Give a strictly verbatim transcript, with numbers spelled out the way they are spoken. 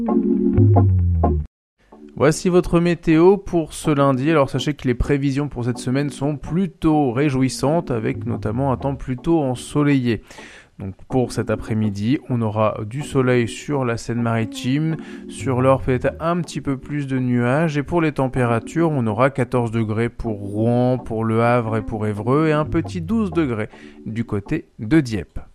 Voici votre météo pour ce lundi. Alors sachez que les prévisions pour cette semaine sont plutôt réjouissantes, avec notamment un temps plutôt ensoleillé. Donc pour cet après-midi, on aura du soleil sur la Seine-Maritime, sur l'Or peut-être un petit peu plus de nuages, et pour les températures, on aura quatorze degrés pour Rouen, pour Le Havre et pour Évreux, et un petit douze degrés du côté de Dieppe.